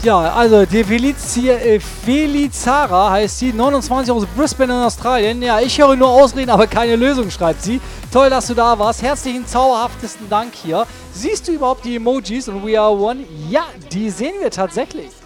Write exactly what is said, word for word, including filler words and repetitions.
Ja, also die Felicia, äh, Felizara heißt sie, neunundzwanzig aus Brisbane in Australien. Ja, ich höre nur Ausreden, aber keine Lösung, schreibt sie. Toll, dass du da warst. Herzlichen, zauberhaftesten Dank hier. Siehst du überhaupt die Emojis und We Are One? Ja, die sehen wir tatsächlich.